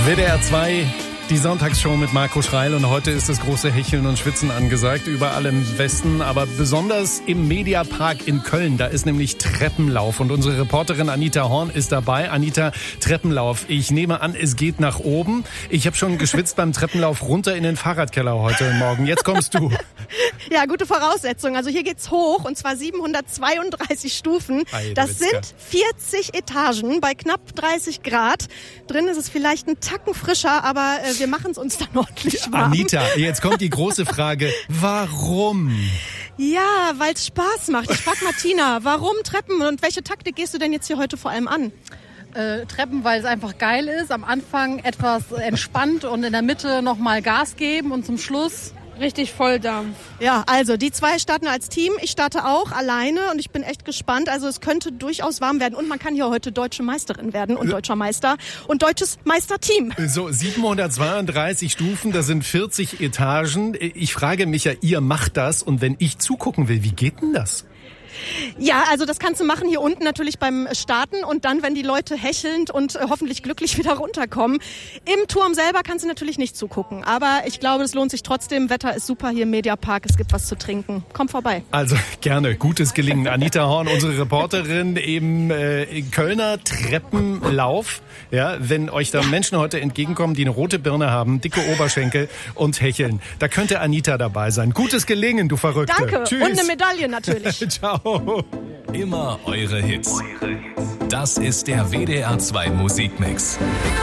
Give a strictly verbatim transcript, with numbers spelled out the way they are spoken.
W D R zwei, die Sonntagsshow mit Marco Schreil, und heute ist das große Hecheln und Schwitzen angesagt, überall im Westen, aber besonders im Mediapark in Köln. Da ist nämlich Treppenlauf und unsere Reporterin Anita Horn ist dabei. Anita, Treppenlauf, ich nehme an, es geht nach oben. Ich habe schon geschwitzt beim Treppenlauf runter in den Fahrradkeller heute Morgen. Jetzt kommst du. Ja, gute Voraussetzung. Also hier geht's hoch, und zwar siebenhundertzweiunddreißig Stufen. Ei, das Witzka. sind vierzig Etagen bei knapp dreißig Grad. Drin ist es vielleicht ein Tacken frischer, aber äh, wir machen es uns dann ordentlich warm. Anita, jetzt kommt die große Frage. Warum? Ja, weil es Spaß macht. Ich frag Martina, warum Treppen und welche Taktik gehst du denn jetzt hier heute vor allem an? Äh, Treppen, weil es einfach geil ist. Am Anfang etwas entspannt und in der Mitte nochmal Gas geben und zum Schluss richtig Volldampf. Ja, also die zwei starten als Team. Ich starte auch alleine und ich bin echt gespannt. Also es könnte durchaus warm werden und man kann hier heute deutsche Meisterin werden und deutscher Meister und deutsches Meisterteam. So, siebenhundertzweiunddreißig Stufen, das sind vierzig Etagen. Ich frage mich ja, ihr macht das, und wenn ich zugucken will, wie geht denn das? Ja, also das kannst du machen hier unten natürlich beim Starten und dann, wenn die Leute hechelnd und äh, hoffentlich glücklich wieder runterkommen. Im Turm selber kannst du natürlich nicht zugucken, aber ich glaube, es lohnt sich trotzdem. Wetter ist super hier im Mediapark, es gibt was zu trinken. Komm vorbei. Also gerne, gutes Gelingen. Anita Horn, unsere Reporterin im äh, Kölner Treppenlauf. Ja, wenn euch da Menschen heute entgegenkommen, die eine rote Birne haben, dicke Oberschenkel und hecheln, da könnte Anita dabei sein. Gutes Gelingen, du Verrückte. Danke. Tschüss. Und eine Medaille natürlich. Ciao. Immer eure Hits. Das ist der W D R zwei Musikmix.